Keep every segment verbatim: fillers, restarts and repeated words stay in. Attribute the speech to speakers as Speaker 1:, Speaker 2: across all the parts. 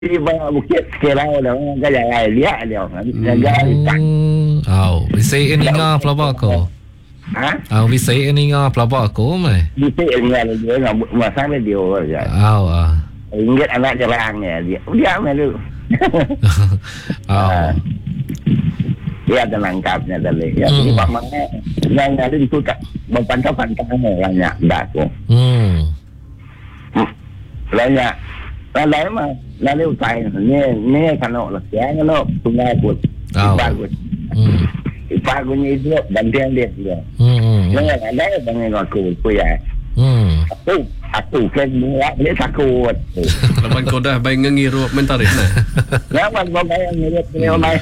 Speaker 1: di bawah bukit Sekerau dah kan jalan lihat dia jalan ikan.
Speaker 2: Oh, bisik ini ngah pelabak ko.
Speaker 1: Ha?
Speaker 2: Oh, bisik ini ngah pelabak ko mai.
Speaker 1: Bisik dia dia nak masang dia aja.
Speaker 2: Oh, ah.
Speaker 1: Ingat anak jarangnya dia. Dia mai dulu.
Speaker 2: Oh.
Speaker 1: Dia ada nangkapnya tadi. Ya, jadi pak mana yang ada itu tak berpantang-pantangnya banyak dah tu.
Speaker 2: Hmm.
Speaker 1: Banyak. Lain mah, lain utai ni ni kalau lah ya kalau sungai pun. Bagus.
Speaker 2: Hmm.
Speaker 1: Ipagunya itu gantian dia dia.
Speaker 2: Hmm.
Speaker 1: Jangan ada dengan aku tu ya.
Speaker 2: Hmm.
Speaker 1: Aku aku kan buat dia takut.
Speaker 3: Laman kau dah bayang ngiru mentarik nah.
Speaker 1: Jangan kau bayang ngiru ni orang.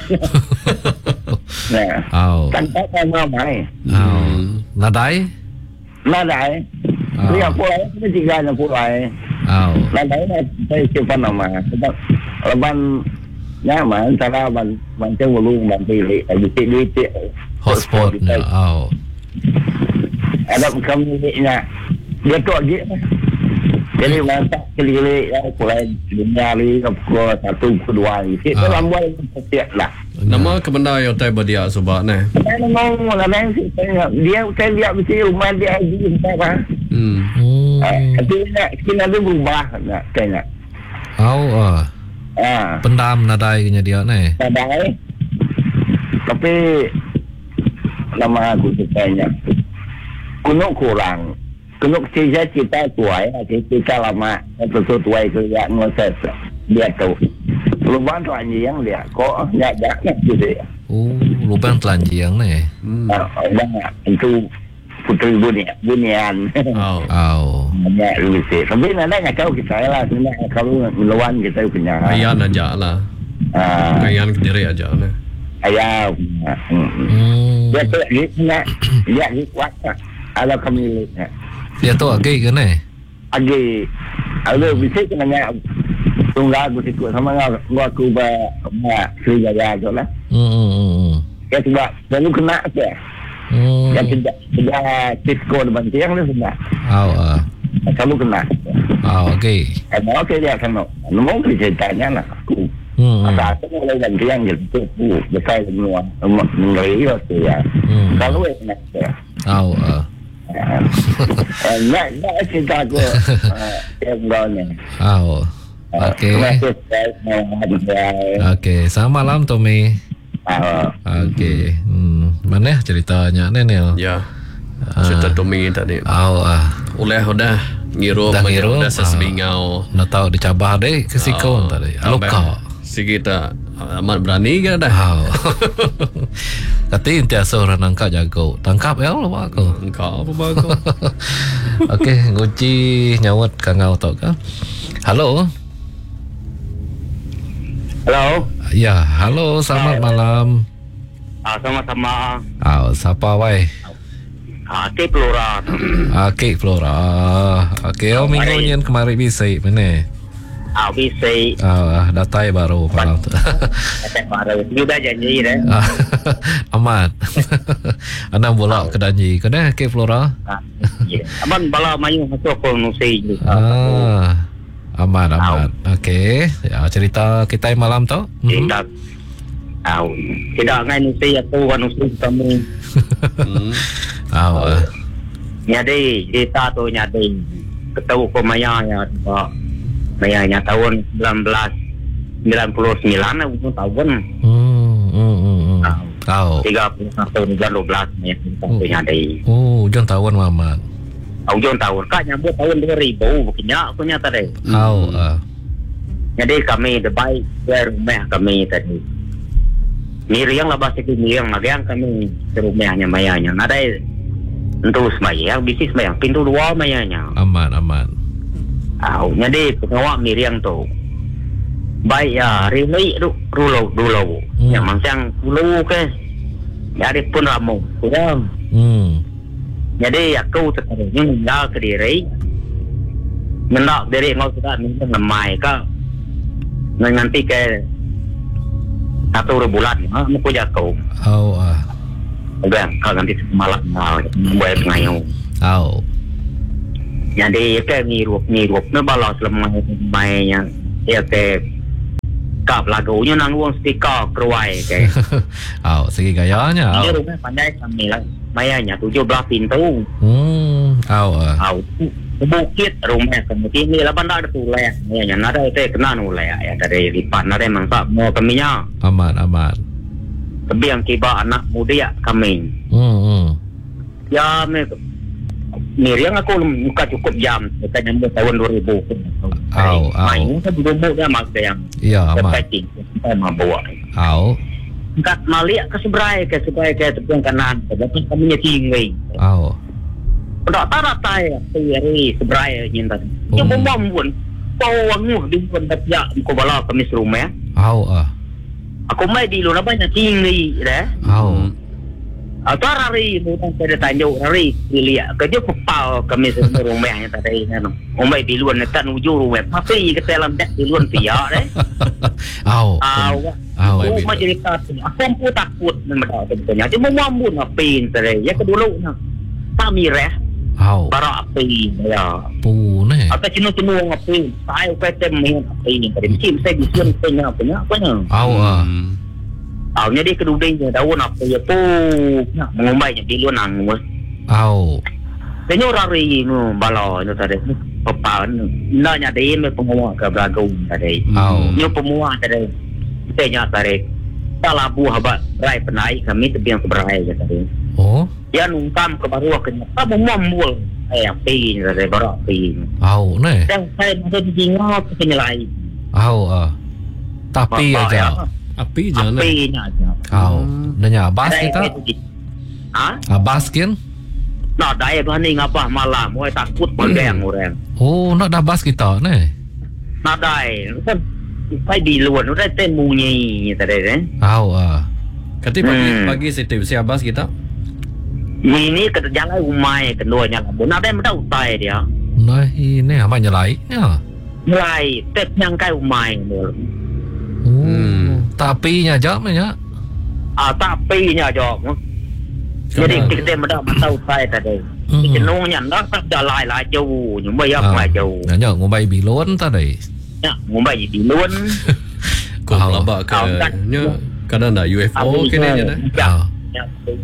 Speaker 1: Nah.
Speaker 2: Oh.
Speaker 1: Tanpa mau mai.
Speaker 2: Oh. Nadai?
Speaker 1: Nadai. Dia pulai ni tiga nak pulai.
Speaker 2: Oh.
Speaker 1: Nadai ni saya cuba nama. Sebab laban nyaman cara ban macam ulung ban pilih lagi pilih
Speaker 2: hotspot ni. Oh.
Speaker 1: Ada kami-nya dia tu lagi jadi mantap keliling ya pulai dunia ni ke satu kedua ni kita lambat setiap lah
Speaker 3: nama ke benda yang tai badia sebab nah
Speaker 1: saya mau lain dia saya lihat mesti rumah dia di apa
Speaker 3: hmm
Speaker 1: tapi nak kena dia berubah nak kena
Speaker 2: oh ah
Speaker 1: ah
Speaker 2: pendam nadai nya dia ni
Speaker 1: nadai tapi nama aku sukanya kuno kurang kuno cerita cerita tua ya cerita lama betul tua itu ya ngoses dia tu lubang telanjang dia kok nggak ada gitu ya
Speaker 2: oh lubang telanjang ni
Speaker 3: hmm
Speaker 1: banyak itu putri dunia bunian
Speaker 3: oh
Speaker 2: oh
Speaker 1: banyak lucu tapi nana nggak tahu kita lah sebenarnya kalau melawan kita punya
Speaker 3: ayan aja lah
Speaker 1: ah
Speaker 3: ayan ke diri aja nah
Speaker 1: ayam
Speaker 2: hmm
Speaker 1: dia tu dia nak dia ni kuat ada kami
Speaker 2: dia tu agak ke ni
Speaker 1: agi ada bisa kena tunggal aku ikut sama gua aku ba ba kerja tu lah
Speaker 2: hmm
Speaker 1: ya sebab lalu kena apa
Speaker 2: hmm
Speaker 1: yang tidak tidak Cisco depan tiang ni sudah
Speaker 2: oh ah
Speaker 1: selalu kena
Speaker 2: oh okey
Speaker 1: eh okey dia kan mau ceritanya lah aku
Speaker 2: hmm
Speaker 1: ada tu mulai dan tiang gitu tu betul semua mengenai itu ya kalau enak ya
Speaker 2: oh ah
Speaker 1: nak nak cerita aku yang berani
Speaker 2: oh okey okey selamat malam Tommy okey hmm mana ceritanya Nenel
Speaker 3: ya cerita Tommy tadi
Speaker 2: oh ah
Speaker 3: oleh udah ngiru
Speaker 2: ngiru
Speaker 3: udah sesbingau
Speaker 2: nak tahu dicabar deh ke sikon tadi luka
Speaker 3: si kita amat berani ke dah
Speaker 2: oh kati intiasa orang nangkap jago tangkap ya Allah aku
Speaker 3: engkau apa bagus
Speaker 2: okey nguci nyawat kangau tau kan halo
Speaker 1: halo
Speaker 2: ya halo selamat malam
Speaker 1: ah sama-sama
Speaker 2: ah siapa wai
Speaker 1: ah Kek Flora
Speaker 2: ah Kek Flora okey oh minggu ni kemarin bisa mana
Speaker 1: ah bisa
Speaker 2: ah datai baru malam tu
Speaker 1: datai baru juga janji dah
Speaker 2: amat anak bola ke danji kena Kek Flora
Speaker 1: abang bala mayu masuk ke nusi
Speaker 2: ah aman aman okey ya cerita kita malam tu
Speaker 1: cerita tahu tidak ngai nusi aku kan nusi kamu
Speaker 2: ah
Speaker 1: nyadi cerita tu nyadi ketemu pemaya ya mayanya tahun sembilan belas sembilan puluh sembilan aku tahun
Speaker 2: hmm hmm tahu
Speaker 1: tiga puluh satu dua belas ya nyadi
Speaker 2: oh jangan tahun Muhammad
Speaker 1: Ujung tahun kak nyambut tahun dua ribu bukannya aku nyata deh
Speaker 2: oh ah
Speaker 1: jadi kami debai ke rumah kami tadi miriang lah bahasa miriang yang kami ke rumahnya mayanya ada untuk semayang bisnis semayang pintu dua mayanya
Speaker 2: aman aman
Speaker 1: oh jadi pengawak miriang tu baik ya rilai tu dulu dulu yang macam dulu ke jadi pun ramu kurang
Speaker 2: hmm
Speaker 1: jadi aku sekarang ni nggak ke diri nggak diri nggak sudah minta ngemai ka nanti ke satu bulan ah aku jago
Speaker 2: oh ah
Speaker 1: udah kalau nanti malam mau buat ngayu
Speaker 2: oh
Speaker 1: jadi ke ngirup ngirup ni balas lemah mainnya ya ke
Speaker 4: Kap lagunya nanggung speaker keruai ke.
Speaker 2: Au, segi gayanya.
Speaker 4: Dia
Speaker 2: Au.
Speaker 4: rumah pandai kami lah. Mayanya tujuh belas pintu.
Speaker 2: Hmm, au. ah.
Speaker 4: Au. Bukit rumah kemudian ni lah bandar tu lah. Mayanya nada itu kena nulai ya dari lipat nada mangsa mau kaminya.
Speaker 2: Aman, aman.
Speaker 4: Kebiang kiba anak muda ya kami.
Speaker 2: Hmm, hmm.
Speaker 4: Ya me Miriam aku muka cukup jam kita nyambut tahun dua ribu.
Speaker 2: Au, au.
Speaker 4: Main kan dulu dia mak yang
Speaker 2: Ya, aman.
Speaker 4: fighting kita mau bawa.
Speaker 2: Au.
Speaker 4: Kat maliak ke seberai ke seberai ke tepian kanan. Tapi kami tinggi.
Speaker 2: Au.
Speaker 4: Tak tarat tay hari seberai nyinta. Dia
Speaker 2: Oh.
Speaker 4: bomom pun. Pawang mu di pun dia ko bala kami rumah.
Speaker 2: Au ah.
Speaker 4: Aku mai di lu na banyak tinggi dah.
Speaker 2: Au.
Speaker 4: Atau hari bukan pada tanjung hari dilihat kerja kepal kami semua rumahnya tadi kan. Umai di luar nak nuju rumah. Tapi ke dalam dak di luar pihak deh.
Speaker 2: Au.
Speaker 4: Aw.
Speaker 2: Au.
Speaker 4: Aku mau cerita aku pun takut memang sebetulnya. Dia mau mambun apin tadi. Ya kedulu nak. Kami reh
Speaker 2: Au.
Speaker 4: bara apin ya.
Speaker 2: Pu ne.
Speaker 4: Atau cinu-cinu apin. Saya kata main apin tadi. Mungkin saya bisa punya punya apa nya.
Speaker 2: Au ah.
Speaker 4: Awalnya dia kedudingnya daun apa ya tu nak mengumbainya di luar nang.
Speaker 2: Au.
Speaker 4: Denyo rari nu balo nu tadi. Papa na nya de me pengumuman ke Bragung tadi.
Speaker 2: Au.
Speaker 4: Nyo pengumuman tadi. Kita nya tadi. Salah buah ba rai penai kami tebiang keberai tadi.
Speaker 2: Oh.
Speaker 4: Ya nungkam ke baru kena. Ta memambul eh api tadi baru api.
Speaker 2: Au ne.
Speaker 4: Dan saya ada di jingok penyelai.
Speaker 2: Au ah. Tapi aja.
Speaker 3: Api jangan.
Speaker 4: Api nya aja.
Speaker 2: Au. Nanya Abbas kita.
Speaker 4: Ha?
Speaker 2: Abbas kan?
Speaker 4: Nak daya tu ni ngapa malam, oi takut berdeng orang.
Speaker 2: Oh, nak dah Abbas kita ne.
Speaker 4: Nak daya, kan pai di luar tu dah ten bunyi tadi kan.
Speaker 2: Au ah.
Speaker 3: Kati pagi
Speaker 4: Hmm.
Speaker 3: pagi setiap si Abbas kita.
Speaker 4: Ini ke jalan umai keduanya lah. Nak daya mendak utai dia.
Speaker 2: Nah, ini apa nyelai? Ya.
Speaker 4: Mulai tet yang kai umai dulu.
Speaker 2: Oh.
Speaker 3: Hmm.
Speaker 2: Tapi nya jam nya.
Speaker 4: Ah tapi nya jom. Jadi kita mendak tahu utai tadi.
Speaker 2: Hmm.
Speaker 4: Jenungnya nak tak jalan lah jauh, nhưng mà ya
Speaker 2: Ah.
Speaker 4: mai jauh.
Speaker 2: Nanya ngumbai bilon tadi.
Speaker 4: Ya, ngumbai di luar.
Speaker 3: Kau
Speaker 2: Au.
Speaker 3: labak ke
Speaker 4: Au, kan.
Speaker 3: nya kadang dah U F O kini je dah.
Speaker 4: Ya.
Speaker 2: Ah.
Speaker 4: Ya.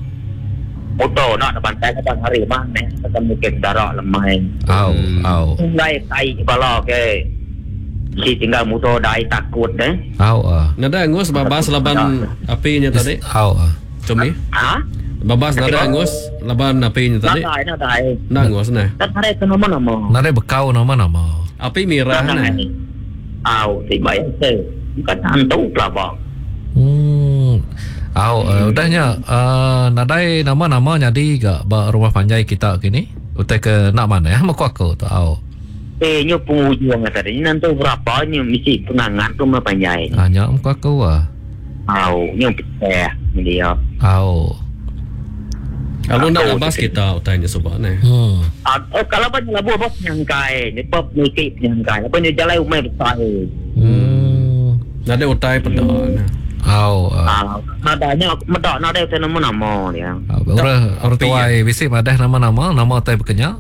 Speaker 4: Motor nak pantai kadang hari mana kita mungkin darat lemai.
Speaker 2: Au,
Speaker 3: Hmm.
Speaker 2: au.
Speaker 4: Mulai tai bala ke. Si tinggal motor dai takut deh.
Speaker 2: Au ah.
Speaker 3: Nada angus babas laban api nya tadi.
Speaker 2: Au ah.
Speaker 3: Cumi.
Speaker 4: Ha?
Speaker 3: Babas nada angus laban api nya
Speaker 4: Nak
Speaker 3: tadi.
Speaker 4: dai nak dai.
Speaker 3: Nah angus nah.
Speaker 4: Tak ada nama-nama.
Speaker 2: Nare bekau nama-nama.
Speaker 3: Api mirah nah.
Speaker 4: Au thì bảy tu. Bukan hantu lah bang.
Speaker 2: Hmm. Au, uh, udahnya uh, nadai nama-nama jadi gak ba rumah panjai kita kini. Utai ke nak mana ya? Mau aku tu au.
Speaker 4: Eh nyo penghujung tadi. Nanti berapa nyo mesti pengangan tu mah panjai.
Speaker 2: Hanya mau aku ah.
Speaker 4: Au nyo pecah dia.
Speaker 2: Au.
Speaker 3: Kalau nak
Speaker 4: Au,
Speaker 3: Abbas kita utanya sebab nah.
Speaker 2: Hmm.
Speaker 4: Ah, oh, kalau banyak labu apa penyangkai, ni pop ni kip penyangkai. Apa ni jalan umai besar.
Speaker 2: Hmm.
Speaker 3: Nada utai pada nah.
Speaker 2: Au. Uh,
Speaker 4: Ah, nadanya medak nada itu nama-nama dia.
Speaker 2: orang orang tua bisi madah nama-nama, nama utai berkenyak.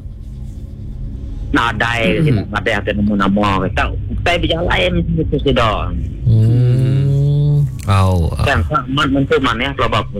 Speaker 4: Nada kita nada itu nama-nama. Kita utai berjalan mesti sudah.
Speaker 2: Hmm. Au. Uh,
Speaker 4: Kan man mentu mana kalau apa.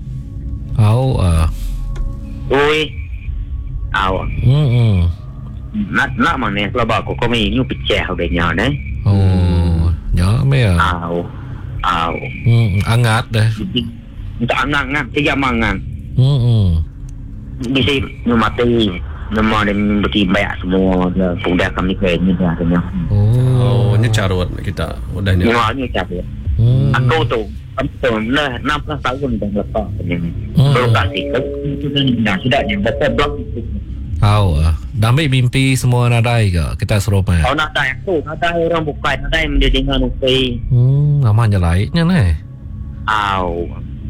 Speaker 2: au. Uh.
Speaker 4: Oi. Au.
Speaker 2: Hmm. hmm.
Speaker 4: Nak nak mana kalau apa kami ni pecah udah nyada.
Speaker 2: Oh. Ya, me ah.
Speaker 4: Au. Au.
Speaker 2: Hmm. Angat dah.
Speaker 4: Untuk angan-angan, tiga mangan.
Speaker 2: Hmm. hmm.
Speaker 4: Bisa mati. Nama dia berarti banyak semua pemuda kami ke ini dah sebenarnya.
Speaker 2: Oh.
Speaker 3: Oh, nya carut kita udahnya.
Speaker 4: Nyawanya siapa?
Speaker 2: Hmm.
Speaker 4: Aku tu, aku tu nah enam belas tahun dah lepas ini.
Speaker 2: Hmm.
Speaker 4: Baru kasih itu dah sudah yang betul blok itu.
Speaker 2: Au. Uh. Damai mimpi semua nadai ke kita serumah.
Speaker 4: Kalau nak dah tu, nak dah orang bukan, nak dah menjadi dengan upai.
Speaker 2: Hmm. Namanya lainnya nih.
Speaker 4: Au,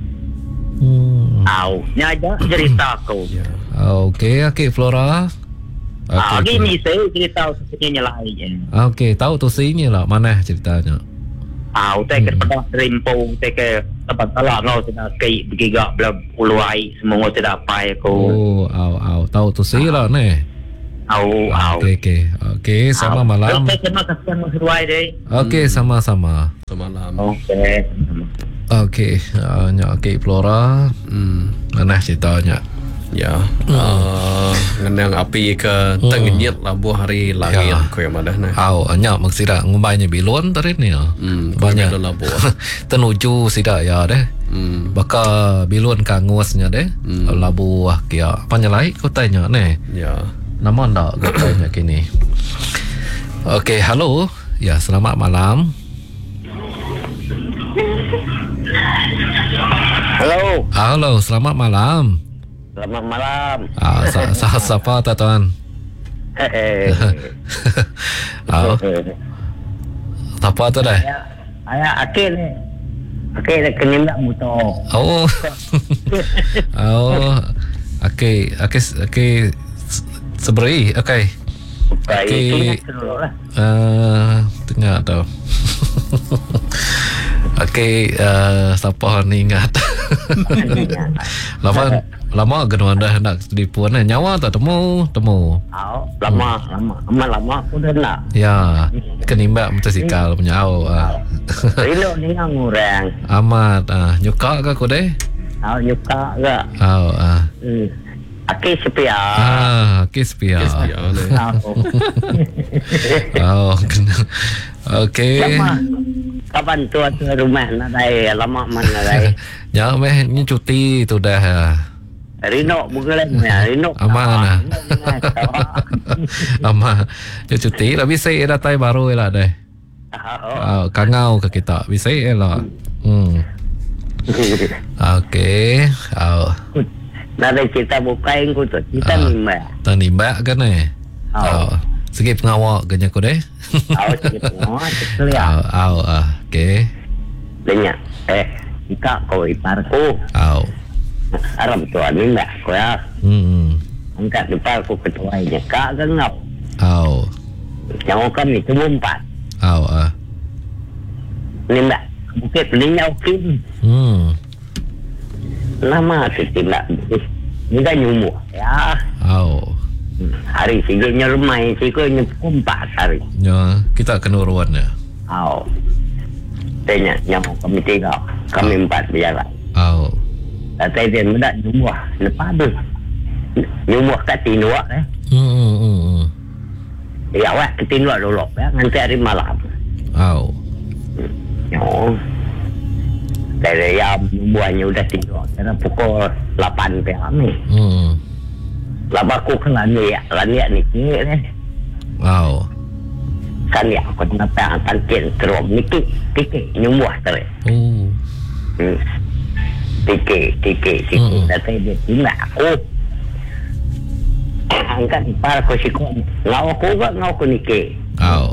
Speaker 2: Hmm.
Speaker 4: au, nyaja cerita aku.
Speaker 3: Ya.
Speaker 2: Okey, okey Flora.
Speaker 4: Ah,
Speaker 2: Okey.
Speaker 4: gini saya cerita sebenarnya lain.
Speaker 2: Okey, tahu tu sini lah mana ceritanya.
Speaker 4: Ah, utai ke tempat rimpo, utai ke tempat salah kau sudah kei bergigak belah ulu air semua sudah apa aku.
Speaker 2: Oh, au au tahu tu sini lah nih.
Speaker 4: Au, au.
Speaker 2: Okey, okey. Okey, selamat malam.
Speaker 4: Okey, terima kasih Mas Ruai deh.
Speaker 2: Okey, sama-sama.
Speaker 3: Semalam.
Speaker 4: Okey.
Speaker 2: Okey, uh, nya okey Flora.
Speaker 3: Hmm.
Speaker 2: Mana ceritanya?
Speaker 3: Ya. Uh, ngenang api ke tengenyet lah buah hari langit
Speaker 2: Ya.
Speaker 3: ko yang madah nah.
Speaker 2: Au, anya maksira ngumbainya bilon tadi ni.
Speaker 3: Hmm.
Speaker 2: Banyak
Speaker 3: lah buah.
Speaker 2: tenuju sida ya deh.
Speaker 3: Hmm.
Speaker 2: Baka bilon kangusnya deh.
Speaker 3: Hmm.
Speaker 2: Labu ah kia. Panyalai kau tanya ni.
Speaker 3: Ya.
Speaker 2: Nama ndak kau tanya kini. Okey, halo. Ya, selamat malam.
Speaker 1: Halo.
Speaker 2: Halo, selamat malam.
Speaker 1: Selamat malam.
Speaker 2: Ah, sa, sa, siapa tak tuan?
Speaker 1: Hehe.
Speaker 2: Ah, siapa tu dah?
Speaker 1: Ayah, ayah akil ni. Akil dah kena nak motor.
Speaker 2: Oh. Oh. Okey, okey, okey. Seberi, okey.
Speaker 1: Baik,
Speaker 2: Okey.
Speaker 1: itu nak teruk lah.
Speaker 2: Uh, tengah tau. Okey, uh, siapa ni ingat? lama lama kena dah nak tipu ni. Nyawa tak temu, temu.
Speaker 1: Oh, lama, lama. Amat lama aku dah nak.
Speaker 2: Ya, kenimbak motosikal punya au. Ah.
Speaker 1: Rilo ni yang ngurang.
Speaker 2: Amat ah, nyuka ke kau deh?
Speaker 1: Oh, nyuka ke?
Speaker 2: Au ah.
Speaker 1: Hmm. Akil sepia.
Speaker 2: Ah, kis pia.
Speaker 3: Kes dia ni.
Speaker 2: Oh, kena. Okey.
Speaker 1: Lama. Kapan tu tu rumah nak dai lama mana dai.
Speaker 2: Ya, meh ni cuti tu dah.
Speaker 1: Rino bukan ya, Rino.
Speaker 2: Aman ah. Ama, dia cuti lah bisa ada tai baru lah deh.
Speaker 1: Oh.
Speaker 2: Oh, kangau ke kita. Bisa lah. Hmm. Okey. Oh.
Speaker 1: Nada kita bukain ku tu. Kita
Speaker 2: Ah.
Speaker 1: nimba.
Speaker 2: Tak nimbak kan eh?
Speaker 1: Oh.
Speaker 2: Oh. Sikit pengawak ganya ko deh.
Speaker 1: Awak sikit semua, sekali
Speaker 2: Au, au, ah. Okey.
Speaker 1: Banyak. Eh, kita kau ipar ku.
Speaker 2: Au.
Speaker 1: Aram tuan nimba ku ya.
Speaker 2: Hmm.
Speaker 1: Angkat ipar ku ketua ini. Kak gengap.
Speaker 2: Au.
Speaker 1: Yang kami tu empat.
Speaker 2: Au, ah.
Speaker 1: Nimba. Bukit linyau kim.
Speaker 2: Hmm.
Speaker 1: Lama tu tindak. Ini kan nyumuh. Ya.
Speaker 2: Au.
Speaker 1: Hari sigitnya remai. Sigitnya empat hari.
Speaker 2: Ya, kita kena uruan ya.
Speaker 1: Oh. Tanya yang kami tiga. Kami empat berjalan.
Speaker 2: Au.
Speaker 1: Kata dia mendak nyumuh. Lepas tu. Nyumuh kat tinduak eh.
Speaker 2: Hmm, hmm, hmm, hmm.
Speaker 1: Ya awak ke tinduak dulu. Ya. Nanti hari malam.
Speaker 2: Au.
Speaker 1: Oh. Dari yang nyumuhnya udah tinduak. Karena pukul lapan pihak ni.
Speaker 2: Hmm.
Speaker 1: Lama aku ke laniak. Laniak ni kira eh.
Speaker 2: Au.
Speaker 1: Kan ya aku kenapa yang tangkin terum. Ni kik. Kik. Nyumuh terus.
Speaker 2: Oh.
Speaker 1: Hmm. Tiki, tiki, tiki.
Speaker 2: Mm-mm.
Speaker 1: Kata dia, tindak aku. Angkat ipar aku sikut. Ngau aku ke, ngau aku niki.
Speaker 2: Au.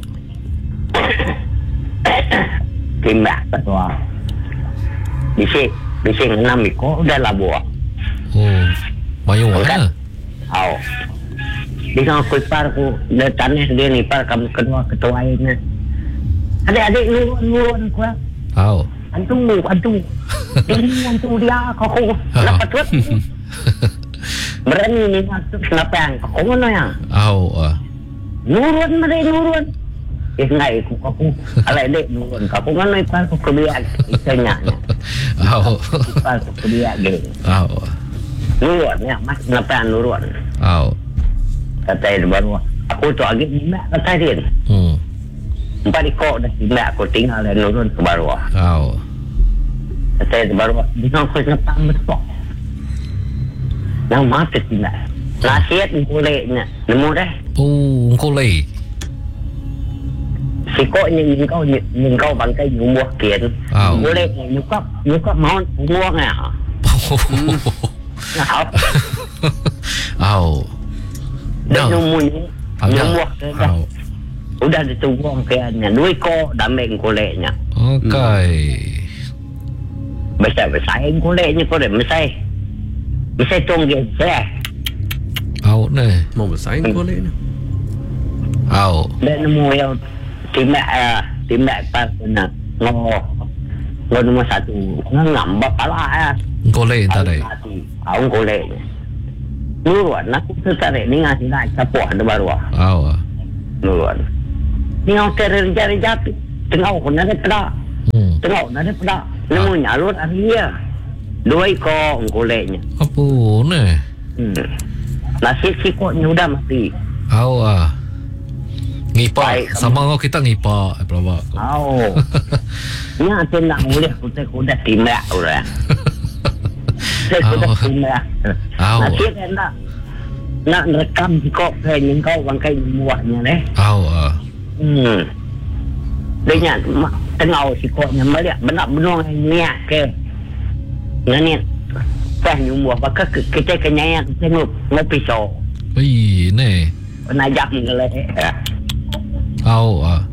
Speaker 1: Tindak ketua. Bisik, bisik enam ikut, udah lah buah.
Speaker 2: Oh. Mayu ah.
Speaker 1: Au. Dia ngau aku ipar aku. Dia tanah dia ni, ipar kamu kedua ketua ini. Adik-adik nurun-nurun aku.
Speaker 2: Au.
Speaker 1: Antung, antung. Ini antung dia, kau. Kenapa tuan? Berani ni masuk kenapa yang kau mana yang?
Speaker 2: Au ah.
Speaker 1: Nurun mereka nurun. Eh ngai aku aku alai dek nurun. Kau mana ipar aku kebiak isanya.
Speaker 2: Au.
Speaker 1: Ipar aku kebiak ge.
Speaker 2: Au.
Speaker 1: Nurun ya mas kenapa yang nurun?
Speaker 2: Au.
Speaker 1: Kata dia baru. Aku tu agak nimak kata dia.
Speaker 2: Hmm.
Speaker 1: Empat ikut dah nimak aku tinggal dan nurun ke baru.
Speaker 2: Au.
Speaker 1: Kata dia baru. Dia aku kenapa besok. Yang mati tidak. Nasihat ni kulitnya. Nemu dah.
Speaker 2: Oh, engkau leh.
Speaker 1: Sikoknya nyingkau nyingkau bangkai nyumuh kian.
Speaker 2: Au.
Speaker 1: Boleh nyukap nyukap mau buang ya. Nah,
Speaker 2: Au.
Speaker 1: dah nyumuh nyumuh dah.
Speaker 2: Au.
Speaker 1: Udah ditubuang kiannya. Dua ko dameng kulitnya.
Speaker 2: Okey.
Speaker 1: Besar-besar kulitnya kau dah mesai. Mesai tonggeng saya.
Speaker 2: Au ni.
Speaker 3: Mau bersaing boleh ni.
Speaker 2: Au.
Speaker 1: Dan nemu yang timak ah timak pas nak ngo ngo nombor satu ngam bapak lah ya.
Speaker 2: Engkau leh tak deh.
Speaker 1: Aku kulit.
Speaker 4: Nuluan aku tertarik ni ngasih nak capuh ada baru.
Speaker 2: Au ah.
Speaker 4: Nuluan. Ni orang cari-cari jatuh. Tengah pun ada pedak.
Speaker 2: Hmm.
Speaker 4: Tengah pun ada pedak. Nemu nyalur hari dia. Dua ekor goleknya.
Speaker 2: Apa ni?
Speaker 4: Hmm. Nasi sikutnya udah mati.
Speaker 2: Au ah. Ngipak
Speaker 4: Baik,
Speaker 2: sama kau kita ngipak pelawak.
Speaker 4: Oh. Ni aku nak boleh kita kuda timbak orang. Saya kuda
Speaker 2: Au.
Speaker 4: timbak.
Speaker 2: Au.
Speaker 4: Nasi kan nak nak rekam sikut ke yang kau bangkai buahnya ni.
Speaker 2: Au ah.
Speaker 4: Hmm. Dia nyat tengah sikutnya balik benak benung niat ke. Niat. Teh nyumbuh bakal kita kenyayang tengok mau pisau.
Speaker 2: Ui, ni.
Speaker 4: Najak ke le.
Speaker 2: Au ah.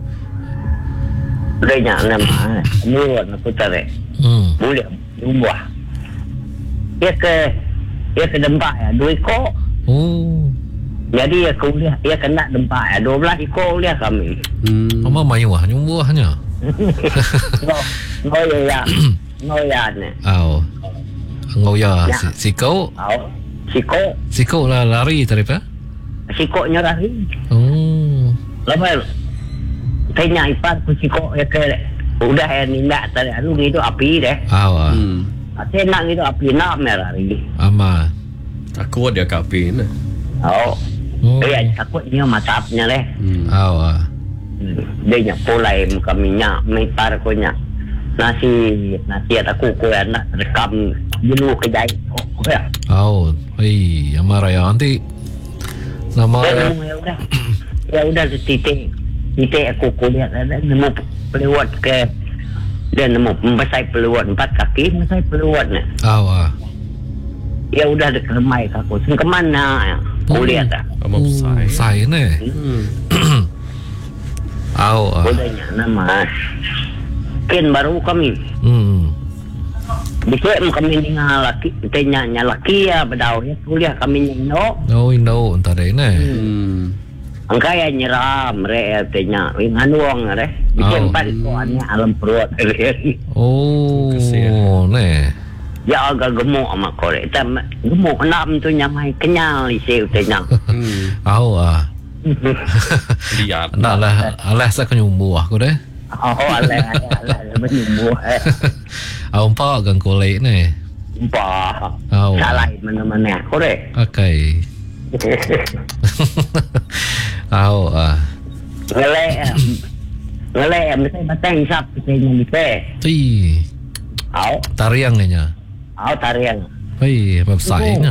Speaker 4: Dia nyat nama nuluan aku tarik.
Speaker 2: Hmm.
Speaker 4: Boleh nyumbuh. Dia ke dia ke dempak ya dua ekor.
Speaker 2: Oh.
Speaker 4: Jadi ya kuliah dia kena dempak ya dua belas ekor kuliah kami.
Speaker 3: Hmm.
Speaker 2: Mama mayu ah nyumbuhnya.
Speaker 4: No, no ya. No ya ni.
Speaker 2: Au. Ngau ya,
Speaker 4: Ya.
Speaker 2: si, si kau,
Speaker 4: Au. Sikok,
Speaker 2: si kau lah lari tadi pa?
Speaker 4: sikoknya lari.
Speaker 2: Oh.
Speaker 4: Lepas tanya ipar ku sikok ya ke udah ya nindak tadi aduh gitu api deh.
Speaker 2: Au ah.
Speaker 3: Hmm.
Speaker 4: Saya nak gitu api nak merah lari.
Speaker 2: Ama.
Speaker 3: Takut dia kapi ni.
Speaker 4: Oh.
Speaker 2: Oh.
Speaker 4: Dia takutnya matapnya deh.
Speaker 3: Hmm.
Speaker 2: Au ah.
Speaker 4: Dia nyak polai muka minyak mipar ko nya. Nasi nasi ada kuku anak rekam dulu kedai. Oh ya.
Speaker 2: Au. Hei, ama raya nanti. Nama
Speaker 4: Ya udah. Ya udah titik. Titik aku kulihat ada nemu peluat ke dia nemu membesai peluat empat kaki membesai peluat ni.
Speaker 2: Au ah.
Speaker 4: Ya udah dekremai aku. Sen kemana ya? Kulihat dah.
Speaker 3: Kamu besar.
Speaker 2: Sai ni.
Speaker 3: Hmm.
Speaker 2: Au ah.
Speaker 4: Udahnya nama. Ken baru kami.
Speaker 2: Hmm.
Speaker 4: Bisa kami dengar laki, tanya nya laki ya bedau ya kuliah kami nyino.
Speaker 2: Oh, no, entar ni.
Speaker 3: Hmm.
Speaker 4: Angkaya nyeram re tanya nganuang re. Bisa
Speaker 2: Oh.
Speaker 4: empat koannya alam perut.
Speaker 2: Oh,
Speaker 3: Kesian.
Speaker 2: ni.
Speaker 4: Ya agak gemuk sama korek. Tam gemuk enam tu nyamai kenyal isi tanya.
Speaker 3: Hmm.
Speaker 2: Au ah.
Speaker 3: Lihat.
Speaker 2: Nak lah, alah saya kena umbuh aku deh.
Speaker 4: Oh alah alah menyumbuh.
Speaker 2: Au empat gang kolek ni.
Speaker 4: Bah.
Speaker 2: Oh.
Speaker 4: Salah mana-mana korek.
Speaker 2: Okay. Au ah.
Speaker 4: Ngelek. Ngelek mesti batang sap tanya bisa.
Speaker 2: Ti.
Speaker 4: Au,
Speaker 2: Tariang ni nya.
Speaker 4: au tarian.
Speaker 2: Hei, apa sainya?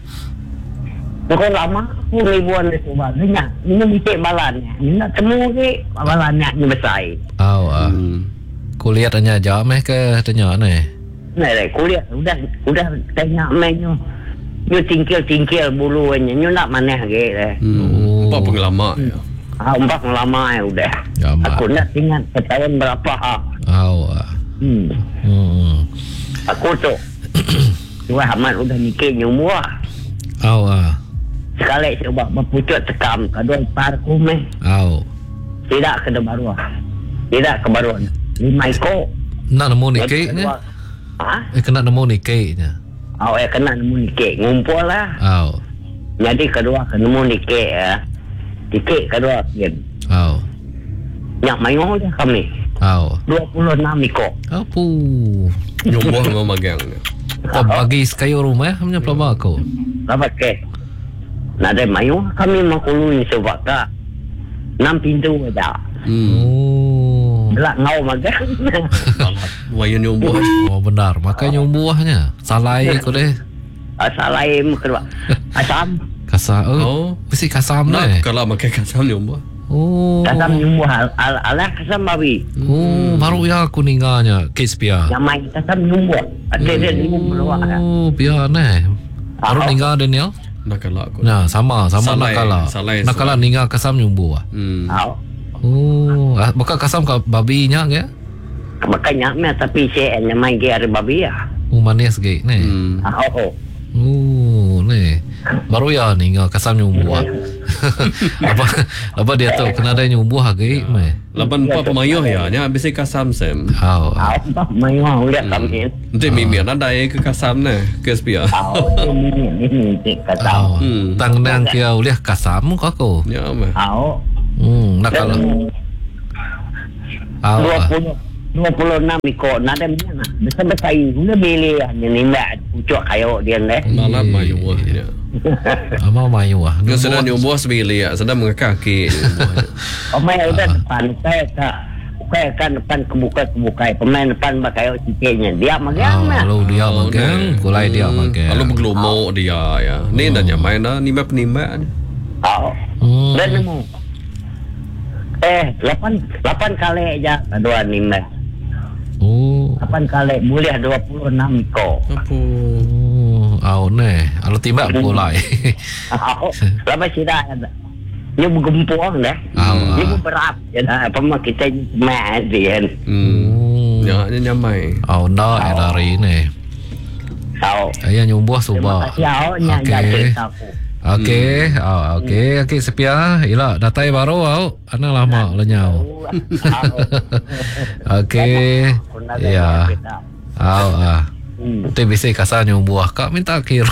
Speaker 4: Kau lama aku ribuan ni sebab banyak. Ini mesti balannya. Ini nak temu ke balannya ni besar.
Speaker 2: Au ah.
Speaker 3: Hmm.
Speaker 2: Kuliah tanya jam eh ke tanya ni.
Speaker 4: Nah, kuliah udah udah tanya menu. Nyu tingkil-tingkil buluannya. Nyu nak mana ke deh.
Speaker 3: Hmm.
Speaker 2: Oh.
Speaker 3: Apa pengalaman ya?
Speaker 4: Ah, empat lama ya udah.
Speaker 2: Lama.
Speaker 4: Aku nak ingat setahun berapa. ah.
Speaker 2: Au ah.
Speaker 4: Hmm.
Speaker 2: Hmm.
Speaker 4: Aku tu. Dua Hamad udah nikah nyumua.
Speaker 2: Au ah.
Speaker 4: Sekali coba berpucut tekam. Kedua ipar kumeh.
Speaker 2: Au.
Speaker 4: Tidak ke baru. Tidak ke baru. Lima ekor.
Speaker 2: Nak nemu ni kek ni?
Speaker 4: Ha?
Speaker 2: Eh kena nemu ni kek ni.
Speaker 4: Oh, eh kena nemu nikah. Ngumpul lah.
Speaker 2: Au.
Speaker 4: Jadi kedua kena nemu nikah ya. Nikah kedua kian.
Speaker 2: Au.
Speaker 4: Nyak mayu dia kami.
Speaker 2: Au.
Speaker 4: dua puluh enam ekor.
Speaker 2: Apa?
Speaker 3: Nyumbuh memang magang ni.
Speaker 2: Kau bagi sekayu rumah hanya pelabak aku.
Speaker 4: Apa ke? Nak ada mayu kami makulu ni sebab tak. Enam pintu ada.
Speaker 3: Hmm.
Speaker 2: Oh.
Speaker 4: Gelak ngau magang.
Speaker 3: Waya nyumbuh.
Speaker 2: Oh benar, makanya buahnya. Salai aku deh.
Speaker 4: Asal lain kedua. Asam.
Speaker 2: Kasar. Oh.
Speaker 3: Oh.
Speaker 2: Mesti kasam
Speaker 3: Nak
Speaker 2: ni.
Speaker 3: kalau makan kasam nyumbuh.
Speaker 2: Oh.
Speaker 4: Kasam nyumbuh al, al, alah kasam babi.
Speaker 2: Oh, baru ya aku ninggalnya. Kes biar.
Speaker 4: Yang main kasam nyumbuh. Ada dia nyumbuh luar.
Speaker 2: Oh, biar ni. Baru
Speaker 4: Ah.
Speaker 2: ninggal Daniel.
Speaker 3: Nak kalau aku.
Speaker 2: Nah, sama, sama
Speaker 3: Salai,
Speaker 2: nak kalah.
Speaker 3: salai,
Speaker 2: Nak kalah
Speaker 3: salai.
Speaker 2: ninggal kasam nyumbu ah.
Speaker 3: Hmm.
Speaker 4: Tahu.
Speaker 2: Oh, ah, bukan kasam ke babi nya ke?
Speaker 4: Makanya meh tapi saya yang main ke hari babi ya.
Speaker 2: Oh, manis ke ni.
Speaker 3: Hmm.
Speaker 4: Tahu.
Speaker 2: Oh, ni. Baru ya ninggal kasam nyumbu ah. Apa apa dia tu kena ada nyumbuh lagi meh.
Speaker 3: Laban pa pemayuh ya, nya habis kasam sem.
Speaker 2: Au.
Speaker 4: Apa mayu lihat kami.
Speaker 3: Nanti mimir ada ke kasam na, ke spia.
Speaker 4: Au ini ini ini kata.
Speaker 2: Au.
Speaker 3: Hmm.
Speaker 2: Tang nang kia uliah kasam kau ko.
Speaker 3: Ya mah.
Speaker 4: Au.
Speaker 2: Hmm, nak kalau. Au.
Speaker 4: dua puluh dua puluh enam ikut nada mana. Besar besar ini beli ni mbak pucuk kayu dia leh.
Speaker 3: Malam mayu ya.
Speaker 2: Ama mayu ah.
Speaker 3: Dia sedang nyumbuh sebili ya, sedang mengekaki.
Speaker 4: Pemain udah depan saya tak saya kan depan kebuka-kebuka pemain depan pakai cikenya dia magang
Speaker 2: Ah, lalu dia
Speaker 3: Oh,
Speaker 2: magang,
Speaker 3: okay.
Speaker 2: kulai dia magang.
Speaker 3: Lalu bergelomo dia ya. Ni dah nyamai dah ni penimba.
Speaker 4: oh
Speaker 2: Hmm.
Speaker 4: dan nemu eh lapan lapan kali aja dua nimba
Speaker 2: Oh.
Speaker 4: lapan kali boleh dua puluh enam ikut.
Speaker 3: Apa?
Speaker 2: Oh, au ne. Kalau timbak kulai.
Speaker 4: Oh, lama sida ada. Ni bergempuang dah.
Speaker 2: Au.
Speaker 4: Ni berat ya dah. Pema kita mat dia.
Speaker 3: Hmm. Ya, nya nyamai.
Speaker 2: Au na dari ne.
Speaker 4: Tahu.
Speaker 2: Ayah nyumbuh subah.
Speaker 4: Ya, nya jadi aku.
Speaker 2: Okey, au okey, okey sepia. Ila datai baru au. Ana lama lenyau. Okey. Ya. Au ah. Tu bisa kasar nyumbuh kak minta kira.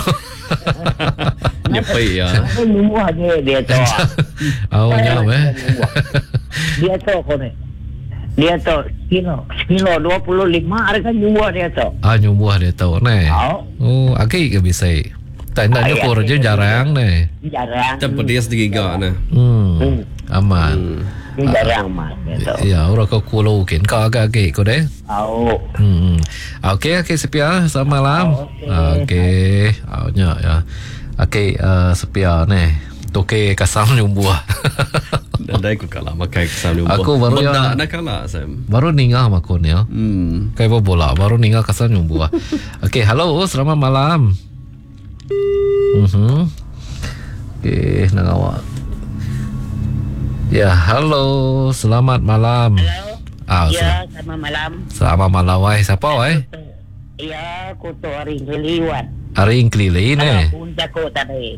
Speaker 3: Nyepai ya.
Speaker 4: Semua dia dia tu.
Speaker 2: Au nyam eh.
Speaker 4: Dia tu kau ni. Dia tu kilo kilo dua puluh lima harga nyumbuh dia tu.
Speaker 2: Ah nyumbuh dia tahu ne.
Speaker 4: Au.
Speaker 2: Oh, okey ke bisa. Tak nak nyukur je jarang ne.
Speaker 4: Jarang.
Speaker 3: Cepat dia segiga na.
Speaker 2: Hmm. Aman.
Speaker 4: Dia jarang mah dia tu.
Speaker 2: Ya, orang kau kulo kin kau agak agak kau deh.
Speaker 4: Au.
Speaker 2: Hmm. Okey, okey sepia, selamat malam. Okey, awnya ya. Okey, uh, sepia ne. Toke kasam nyumbuh.
Speaker 3: Dan dah aku kalah makai kesal lumba.
Speaker 2: Aku baru yang-
Speaker 3: Menda nak kalah Sam.
Speaker 2: Baru ningah makon ya.
Speaker 3: Hmm.
Speaker 2: Kayak bola, baru ningah kasam nyumbuh. Okey, halo, selamat malam. Mhm. Okey, nak awak. Ya, halo, selamat malam.
Speaker 4: Halo.
Speaker 2: Ah,
Speaker 4: Ya, sama malam.
Speaker 2: selamat malam wahai siapa wahai?
Speaker 4: Ya, aku tu hari keliwat.
Speaker 2: Hari kelili ne.
Speaker 4: Aku jago tadi.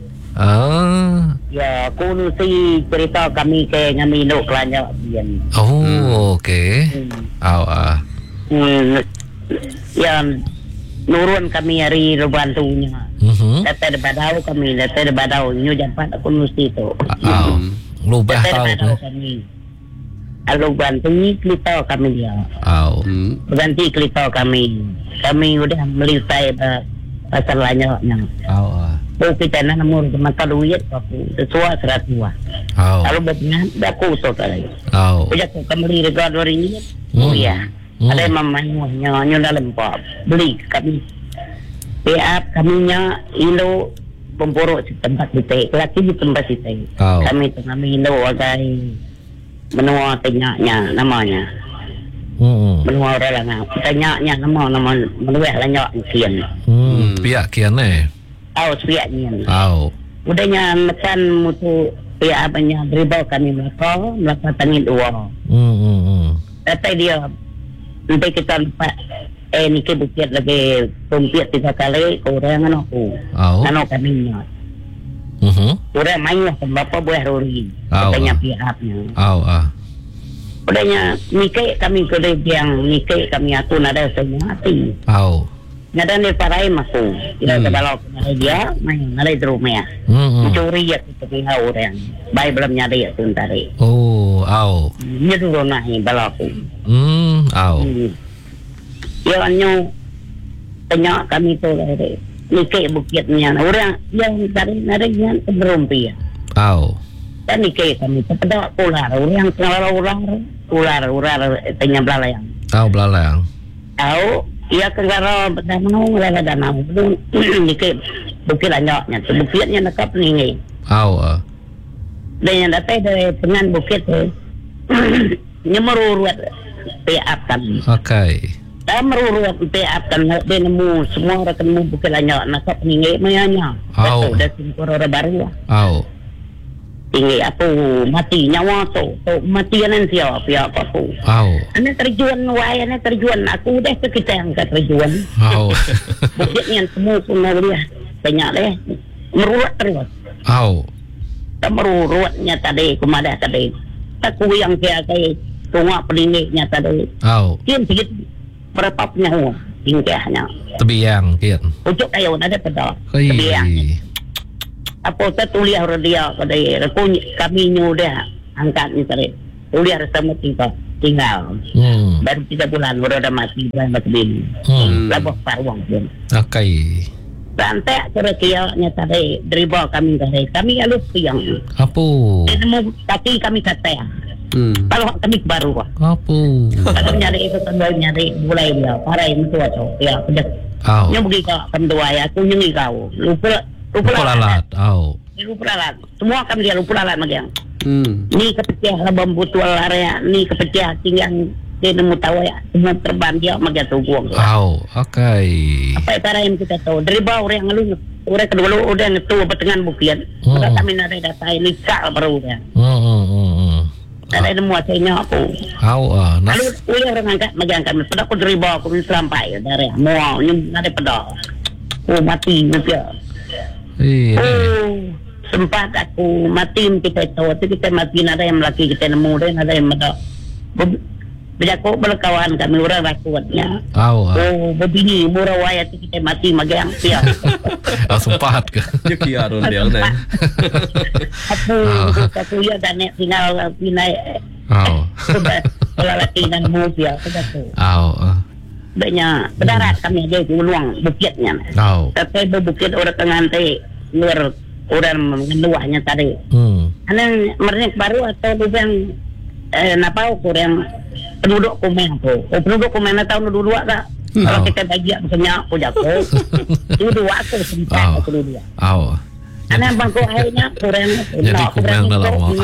Speaker 2: Ah.
Speaker 4: Ya, aku nusi cerita kami ke ngami no kelanya bian.
Speaker 2: Oh, okey. Aw ah.
Speaker 4: Hmm. Yang nurun kami hari rebantunya.
Speaker 2: Mhm.
Speaker 4: Data de badau kami, data de badau nyu jampat aku nusi tu.
Speaker 2: Aw. Lubah
Speaker 4: Data de
Speaker 2: tahu
Speaker 4: badau
Speaker 2: ne.
Speaker 4: kami. Alu bantu ni klito kami dia.
Speaker 2: Aw.
Speaker 3: Hmm.
Speaker 4: Ganti klito kami. Kami udah melitai pasal lanyaknya.
Speaker 2: Aw ah.
Speaker 4: Oh kita nak nomor mata duit aku sesuai seratus dua.
Speaker 2: Aw.
Speaker 4: Kalau betulnya aku tu tadi.
Speaker 2: Aw.
Speaker 4: Saya aku kembali regard hari ini.
Speaker 2: Hmm.
Speaker 4: Oh ya.
Speaker 2: Hmm.
Speaker 4: Ada mamanya nyo dalam pop. Beli kami. Pihak kaminya Indo pemborok di tempat kita. Laki di tempat kita.
Speaker 2: Aw.
Speaker 4: Kami tu kami Indo agai menua tanyanya namanya.
Speaker 2: Hmm.
Speaker 4: Menua orang lah. Tanyanya nama nama menuai lanyak kian.
Speaker 2: Hmm. Pihak kian ne.
Speaker 4: Tahu siapnya.
Speaker 2: Aw.
Speaker 4: Udahnya mekan mutu pihak apanya beribau kami melakau melakau tangin dua.
Speaker 2: Hmm. Hmm. hmm.
Speaker 4: Data dia nanti kita lupa eh ni ke bukit lagi tumpit tiga kali orang ano aku.
Speaker 2: Aw.
Speaker 4: Ano kaminya.
Speaker 2: Mhm.
Speaker 4: Orang main lah bapa buah rori.
Speaker 2: Aw,
Speaker 4: Katanya
Speaker 2: ah.
Speaker 4: pihaknya.
Speaker 2: Aw ah.
Speaker 4: Udahnya nikah kami kena yang nikah kami aku nada semua hati.
Speaker 2: Aw.
Speaker 4: Nada ni parai aku. Tidak
Speaker 2: Hmm.
Speaker 4: kalau nada dia main nada di rumah.
Speaker 2: Hmm. hmm.
Speaker 4: Mencuri ya kita punya orang. Baik belum nyari ya tuh tadi.
Speaker 2: Oh, aw.
Speaker 4: Dia dulu naik balaku.
Speaker 2: Hmm. Aw.
Speaker 4: Hmm. Ya nyu tanya kami tu dari nikah bukitnya orang yang dari narinya berumpi.
Speaker 2: Aw.
Speaker 4: Dan nikah kami kepada ular orang kenal ular ular ular tanya belayang.
Speaker 2: Aw belalang.
Speaker 4: Tahu ia kenal pertama ular danau belum nikah bukit lanyaknya bukitnya nakap ni.
Speaker 2: Aw ah.
Speaker 4: Dan yang datang dari pengan bukit tu nyemurut pihak kami.
Speaker 2: Okey.
Speaker 4: Dah merurut pihak kami dia nemu semua orang nemu bukit lanyak nakap ni mayanya.
Speaker 2: Au.
Speaker 4: Betul dah simpur orang baru lah.
Speaker 2: Aw.
Speaker 4: Tinggi apa mati nyawa tu. Tu mati kan siapa pihak aku.
Speaker 2: Aw.
Speaker 4: Anak terjuan wai anak terjuan aku dah ke kita yang terjuan.
Speaker 2: Aw.
Speaker 4: Bukit yang semua pun dia banyak deh merurut terus.
Speaker 2: Aw.
Speaker 4: Tamarurutnya tadi, kumadah tadi. Tak kuyang kaya kaya tungak pelingiknya tadi.
Speaker 2: Au.
Speaker 4: Kian sikit berapa punya uang tingkahnya.
Speaker 2: Tebiang kian.
Speaker 4: Ucuk kayo ada pada.
Speaker 2: Hei.
Speaker 4: Tebiang. Apa saya tulis dia pada aku kami nyudah angkat ni tadi. Tulis sama tiba tinggal.
Speaker 2: Hmm.
Speaker 4: Baru tiga bulan baru ada mati bulan masbin.
Speaker 2: Hmm.
Speaker 4: Labah paruang pun.
Speaker 2: Akai.
Speaker 4: Santai kira-kiranya tadi dribble kami tadi. Kami alus siang.
Speaker 2: Apa?
Speaker 4: Dia mau kaki kami kata.
Speaker 3: Hmm.
Speaker 4: Kalau kami baru.
Speaker 2: Apa?
Speaker 4: Kalau nyari itu tanda nyari mulai dia. Para yang tua tu. Ya, pedas.
Speaker 2: Au.
Speaker 4: Nya pergi ke pendua ya. Aku nyungi kau. Lupa lupa
Speaker 2: Lupa lalat. Au.
Speaker 4: Lupa lalat. Semua kami dia lupa lalat magiang.
Speaker 3: Hmm.
Speaker 4: Ni kepecah labam butual area. Ni kepecah tinggal dia nemu tahu ya. Semua terbang dia magiang tu guang.
Speaker 2: Au. Akai.
Speaker 4: Apa cara yang kita tahu? Dari bawah orang ngeluh. Orang kedua lu udah ngetu pertengahan buktian.
Speaker 2: Hmm.
Speaker 4: Maka kami ada data ini kal baru ya.
Speaker 2: Hmm hmm hmm. hmm.
Speaker 4: Ada nemu hasilnya aku.
Speaker 2: Au ah. Nas.
Speaker 4: Lalu boleh orang angkat magiang kami. Pada aku dari bawah aku sampai dari mau ni ada pada. Oh mati nanti.
Speaker 2: Eh.
Speaker 4: Oh sempat aku mati kita tahu tu kita mati ada yang lelaki kita nemu dan ada yang ada. Bila aku berkawan kami orang rakuatnya.
Speaker 2: Au ah.
Speaker 4: Oh begini murah wayat kita mati magiang dia.
Speaker 2: Ah sempat ke?
Speaker 3: Dia kia ron dia ni.
Speaker 4: Aku aku ya dan tinggal pinai.
Speaker 2: Au.
Speaker 4: Kalau lelaki dan mobil sudah tu.
Speaker 2: Au. ah.
Speaker 4: Banyak berdarat kami ada di luang bukitnya.
Speaker 2: Au.
Speaker 4: Tapi bukit orang pengantai luar orang mengeluahnya tadi.
Speaker 2: Hmm.
Speaker 4: Anak mereka baru atau bukan eh, napa orang penduduk komen tu. Oh, penduduk komen tahun dulu dua tak?
Speaker 2: Hmm.
Speaker 4: Kalau
Speaker 2: Oh.
Speaker 4: kita bagi aku senyak aku jago. Itu dua aku sempat
Speaker 2: Oh.
Speaker 4: aku dulu.
Speaker 2: Au.
Speaker 4: Anak bangku airnya kurang.
Speaker 2: Jadi kurang dalam waktu.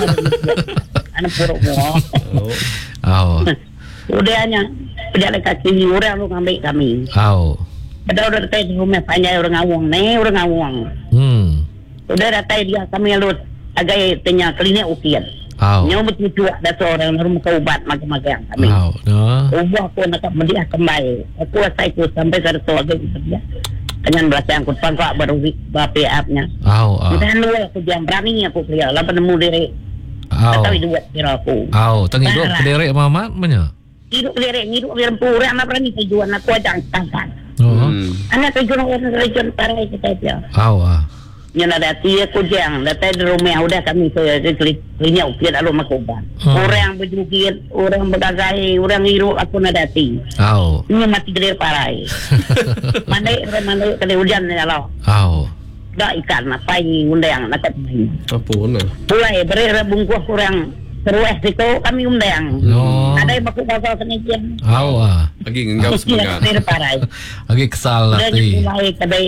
Speaker 4: Anak puruk mo.
Speaker 3: Oh.
Speaker 2: Au.
Speaker 4: Udahnya pejalan kaki orang lu ngambil kami.
Speaker 2: Au.
Speaker 4: Pada udah datang di rumah panjang orang ngawang, nih orang ngawang.
Speaker 2: Hmm.
Speaker 4: Udah datang dia kami lalu agak tanya klinik ukian.
Speaker 2: Au.
Speaker 4: Nyawa betul ada seorang rumah ke ubat macam-macam kami.
Speaker 2: Au. No.
Speaker 4: Ubah aku nak mendiah kembali. Aku asai ku sampai ke resto agak gitu dia. Dengan belakang aku pangkak baru bape upnya.
Speaker 2: Au. Au.
Speaker 4: Dan lu aku jam berani aku keluar. Lalu nemu diri.
Speaker 2: Au.
Speaker 4: Tahu dua kira aku.
Speaker 2: Au. Tangi duk kederek mamat banyak.
Speaker 4: Hidup lirik, hidup lirik pura nak berani tujuan aku ajang tangkan.
Speaker 2: Oh.
Speaker 3: Hmm.
Speaker 4: Anak tujuan orang tujuan parai kita dia.
Speaker 2: Au ah.
Speaker 4: Yang ada dia kujang, datang di rumah udah kami ke klinik ukian lalu makuban.
Speaker 2: Hmm.
Speaker 4: Orang berjukit, orang bergagai, orang hirup aku nak dati.
Speaker 2: Au.
Speaker 4: Ini mati gelir parai. Mandai orang mandai kali hujan ni kalau.
Speaker 2: Au.
Speaker 4: Dah ikan apa ini undang nak main.
Speaker 3: Apa ni?
Speaker 4: Pulai beri bungkus orang serueh situ kami undang.
Speaker 2: No.
Speaker 4: Ada yang baku bakal kenajian.
Speaker 2: Au ah.
Speaker 3: Lagi ngengkau semangat.
Speaker 4: Gelir parai.
Speaker 2: Lagi kesal lah
Speaker 4: Dia
Speaker 2: ti.
Speaker 4: mulai kadai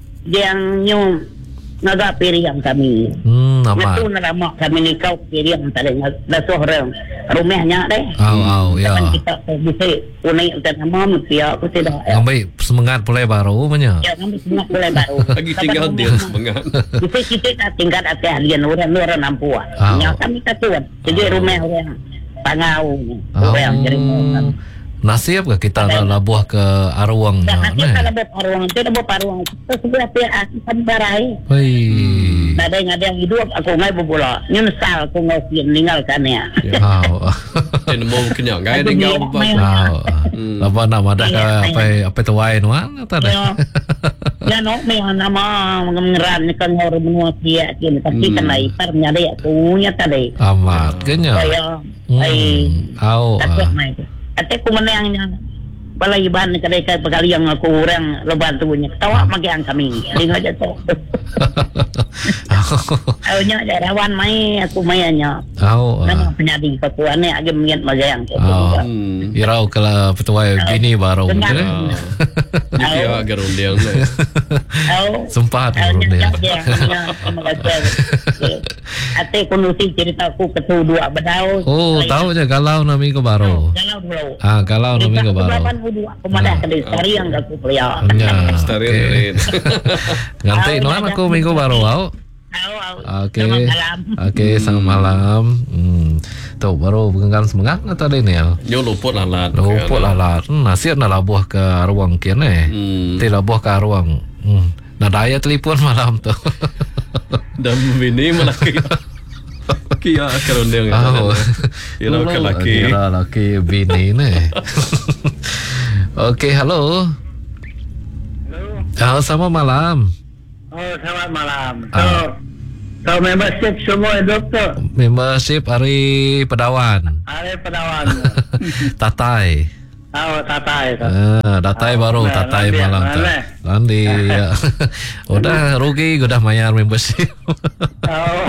Speaker 4: yang nyu naga piriam kami.
Speaker 2: Hmm,
Speaker 4: Itu
Speaker 2: amat.
Speaker 4: nama kami ni kau piriam tadi dah seorang rumahnya deh.
Speaker 2: Au au ya.
Speaker 4: Kan kita bisa unai untuk nama mesti aku tidak.
Speaker 2: Ngambil semangat pulai baru banyak.
Speaker 4: Ya kami semua mulai baru.
Speaker 3: Lagi tinggal dia semangat.
Speaker 4: Bisa kita tak tinggal atas ahlian orang orang nampu.
Speaker 2: Ah.
Speaker 4: Ya kami tak tuan. Jadi rumah orang pangau
Speaker 2: Au.
Speaker 4: orang jadi orang.
Speaker 2: Nasib ke kita lah labuh ke Arwang
Speaker 4: Dan
Speaker 2: nya
Speaker 4: nanti
Speaker 2: nah.
Speaker 4: kalau buat paruang, tidak buat paruang. Sebelah pihak aku sambarai.
Speaker 2: Hei.
Speaker 4: Ada yang ada yang hidup aku ngai berbola. Nyesal aku ngai meninggalkan ya.
Speaker 2: Au.
Speaker 3: Dia nemu kenyang. Gaya dia ngau.
Speaker 2: Au. Lapa nak madah ke apa apa tuai nuan tadi.
Speaker 4: Ya. Ya no me nama mengeran kan orang menua dia kini tapi kan lai par nyari aku nya tadi.
Speaker 2: Amat kenya.
Speaker 4: Saya ai
Speaker 2: Au.
Speaker 4: tak mai. Ate ku menangnya balai ban kadai kai bekali yang aku orang leban tubuhnya. Tawa magiang kami. Dengar aja tu. Awnya ada rawan mai aku mainnya.
Speaker 2: Au.
Speaker 4: Nama penyadi patuannya agak mengiat magiang.
Speaker 2: Au.
Speaker 3: Hmm.
Speaker 2: Irau kalau petuai bini baru
Speaker 4: Benar.
Speaker 2: mungkin.
Speaker 3: Dia kia agak rondiang ni.
Speaker 4: Tahu.
Speaker 2: Sempat
Speaker 4: Awnya
Speaker 2: dia.
Speaker 4: dia hanya sama kasih. Ate kunusi cerita aku ketu dua bedau.
Speaker 2: Oh, tahu je galau na minggu baru.
Speaker 4: Galau dulu.
Speaker 2: Ah, galau na minggu baru.
Speaker 4: delapan puluh dua aku madah ke dari yang aku pelihara.
Speaker 2: Ya.
Speaker 3: Setari
Speaker 2: okey.
Speaker 3: rin.
Speaker 2: Ganti nuan aku minggu baru au.
Speaker 4: Tahu.
Speaker 2: Okey.
Speaker 4: Selamat malam.
Speaker 2: Okey, selamat malam. Hmm. Tu baru pengen semangat na tadi ni.
Speaker 3: Nyo luput lalat.
Speaker 2: Luput lah lah. Nasib na labuh ke Arwang kian eh.
Speaker 3: Hmm.
Speaker 2: Ti labuh ke Arwang. Hmm. Nah daya telepon malam tu.
Speaker 3: Dan bini malah kaya. laki ya kerondeng.
Speaker 2: Oh.
Speaker 3: Kira ke laki.
Speaker 2: Kira laki bini ni. Okey, halo. Halo, selamat malam.
Speaker 5: Oh, selamat malam. So,
Speaker 2: Ah.
Speaker 5: so membership semua doktor.
Speaker 2: Membership Hari Pedawan.
Speaker 5: Hari Pedawan.
Speaker 2: Tatai.
Speaker 5: Oh, tatai tu.
Speaker 2: Ah, Tatai baru,
Speaker 5: Nah,
Speaker 2: Tatai
Speaker 5: Landi,
Speaker 2: malam tu.
Speaker 5: Landi.
Speaker 2: Landi, ya. Udah rugi, udah bayar membership.
Speaker 5: Oh.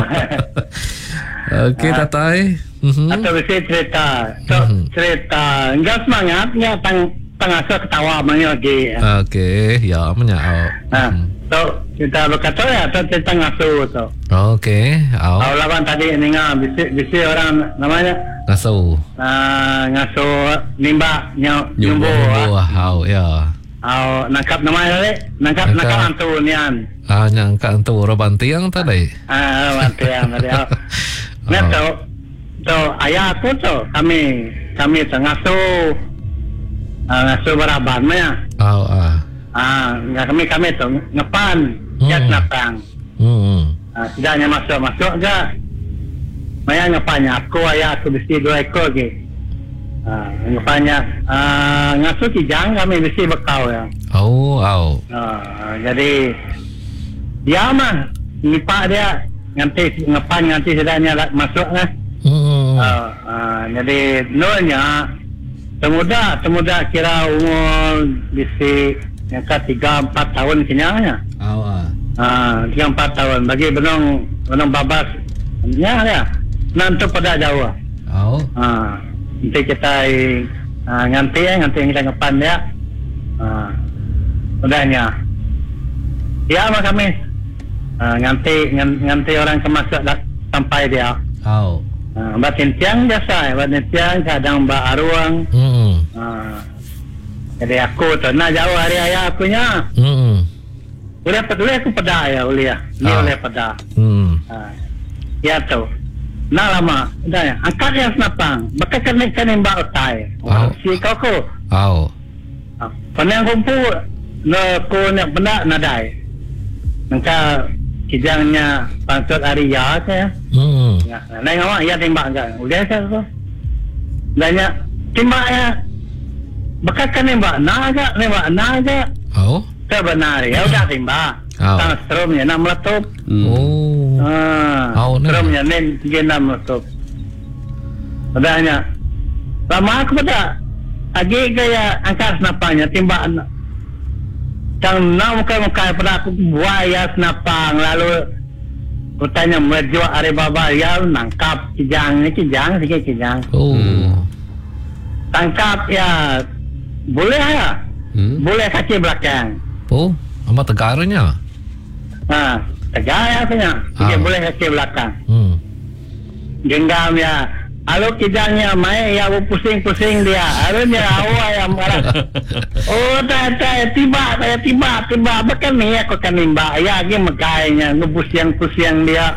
Speaker 2: Okey, Tatai. Mhm.
Speaker 5: Atau mesti cerita. So,
Speaker 2: Mhm.
Speaker 5: cerita. Enggak semangat, enggak tang tengah so ketawa mana lagi.
Speaker 2: Okey, ya, menyau.
Speaker 5: Nah, so kita berkata ya, so cerita ngasuh tu.
Speaker 2: Okey, au.
Speaker 5: Kalau lawan tadi ni ngah, bisi bisi orang namanya
Speaker 2: Ngasuh.
Speaker 5: uh, ngasuh nimba nyau
Speaker 3: Nyumbu.
Speaker 5: nyumbu.
Speaker 2: Wah, au, ya.
Speaker 5: Oh, nangkap nama ni, nangkap
Speaker 2: Nangkap.
Speaker 5: nangkap antu nian.
Speaker 2: Ah, nyangka tu orang bantiang tadi.
Speaker 5: Ah, mati yang tadi. Nah,
Speaker 2: Oh.
Speaker 5: tu, tu ayah aku tu kami kami tengah tu uh, ngasuh beraban ya.
Speaker 2: Au, ah.
Speaker 5: Ah, nggak kami kami tu ngepan,
Speaker 2: Hmm.
Speaker 5: jas napang.
Speaker 2: Hmm.
Speaker 5: Ah, tidaknya masuk masuk ke. Maya ngepannya aku ayah aku mesti dua ekor ke. Ah, ngepannya ah, ngasuh kijang kami mesti bekau ya.
Speaker 2: Au, au.
Speaker 5: Ah, jadi dia mah nipak dia nanti ngepan nanti sedangnya masuk lah.
Speaker 2: Hmm.
Speaker 5: Ah, ah, jadi nolnya temuda temuda kira umur bisi yang ke tiga empat tahun kenyanya.
Speaker 2: Au, ah.
Speaker 5: Ah, tiga empat tahun bagi benong benong babas nya ya. Nanti pada jauh.
Speaker 2: Au.
Speaker 5: Ah, nanti kita ah, nganti ya nganti kita ngepan dia. Ah, udahnya. Ya mah kami ah, nganti ngan- nganti orang kemasuk dah sampai dia.
Speaker 2: Au.
Speaker 5: Ah, batin tiang biasa, batin tiang kadang mbak aruang.
Speaker 2: Hmm.
Speaker 5: Ah, jadi aku tu nak jauh hari ayah aku nya.
Speaker 2: Hmm.
Speaker 5: Boleh peduli aku pada ya boleh. Dia
Speaker 2: Ah.
Speaker 5: boleh pada.
Speaker 2: Hmm.
Speaker 5: Ah, ya tu. Nak lama, dah ya. Angkat yang senapang. Bakal kena kena mbak utai.
Speaker 2: Ah.
Speaker 5: Si kau ko.
Speaker 2: Au.
Speaker 5: Ah, Panang kumpu na ko nak benda nadai. Maka kijangnya pantut Arya saya.
Speaker 2: Hmm.
Speaker 5: Ya, nai ngawak ya tembak enggak. Udah saya tu. Banyak tembak ya. Bakal kan tembak naga, tembak naga.
Speaker 2: Au.
Speaker 5: Sebenar ya udah tembak.
Speaker 2: Oh.
Speaker 5: Tang stromnya nak meletup.
Speaker 3: Hmm.
Speaker 2: Oh.
Speaker 5: Ah.
Speaker 2: Oh, nah.
Speaker 5: Stromnya nen tiga enam meletup. Udahnya. Lama aku pada agi gaya angkat senapangnya tembak Tang nak muka-muka pada aku buaya senapang lalu aku tanya merjuak Alibaba ya nangkap kijang ni kijang sikit kijang
Speaker 2: Oh.
Speaker 5: tangkap ya boleh ya
Speaker 3: Hmm.
Speaker 5: boleh kaki belakang
Speaker 2: Oh. Amat tegarnya.
Speaker 5: ha tegak ya punya
Speaker 2: Ah.
Speaker 5: dia boleh kaki belakang
Speaker 2: Hmm.
Speaker 5: genggam ya Halo kijangnya main ya pusing-pusing dia. Halo dia awal yang marah. Oh tak tak tiba saya tiba tiba bahkan ni aku kan nimba ya lagi makainya ngepusiang-pusiang dia.